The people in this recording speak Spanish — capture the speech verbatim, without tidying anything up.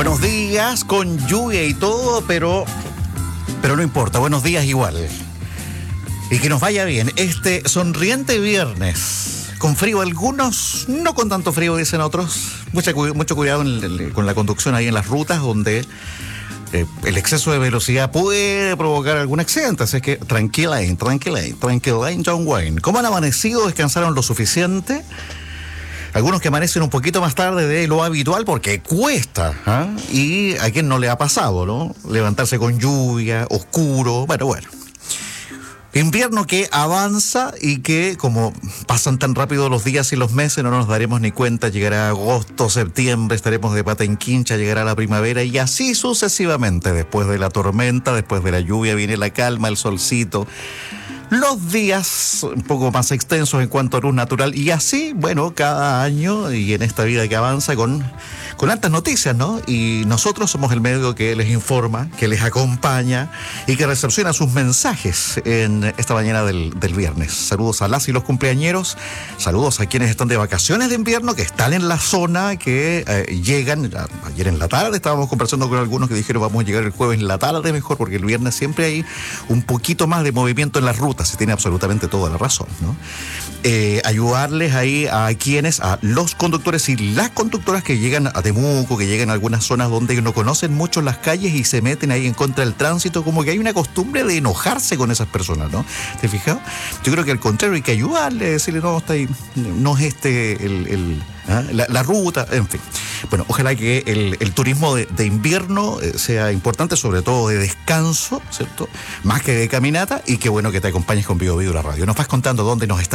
Buenos días, con lluvia y todo, pero, pero no importa, buenos días igual. Y que nos vaya bien este sonriente viernes. Con frío algunos, no con tanto frío dicen otros. Mucha, mucho cuidado en el, con la conducción ahí en las rutas donde eh, el exceso de velocidad puede provocar algún accidente. Así que tranquila, tranquila, tranquila, John Wayne. ¿Cómo han amanecido? ¿Descansaron lo suficiente? Algunos que amanecen un poquito más tarde de lo habitual porque cuesta, ¿eh? Y a quien no le ha pasado, ¿no? Levantarse con lluvia, oscuro, bueno, bueno. Invierno que avanza y que, como pasan tan rápido los días y los meses, no nos daremos ni cuenta. Llegará agosto, septiembre, estaremos de pata en quincha, llegará la primavera y así sucesivamente. Después de la tormenta, después de la lluvia, viene la calma, el solcito. Los días un poco más extensos en cuanto a luz natural y así, bueno, cada año y en esta vida que avanza con, con altas noticias, ¿no? Y nosotros somos el medio que les informa, que les acompaña y que recepciona sus mensajes en esta mañana del, del viernes. Saludos a las y los cumpleañeros, saludos a quienes están de vacaciones de invierno, que están en la zona, que eh, llegan, ayer en la tarde estábamos conversando con algunos que dijeron vamos a llegar el jueves en la tarde mejor, porque el viernes siempre hay un poquito más de movimiento en las rutas. Se tiene absolutamente toda la razón, ¿no? Eh, ayudarles ahí a quienes, a los conductores y las conductoras que llegan a Temuco, que llegan a algunas zonas donde no conocen mucho las calles y se meten ahí en contra del tránsito, como que hay una costumbre de enojarse con esas personas, ¿no? ¿Te has fijado? Yo creo que al contrario hay que ayudarle, decirle, no, está ahí, no es este el... el ¿Ah? La, la ruta, en fin. Bueno, ojalá que el, el turismo de, de invierno eh, sea importante, sobre todo de descanso, ¿cierto? Más que de caminata, y qué bueno que te acompañes con Bio Bio la radio. Nos vas contando dónde nos está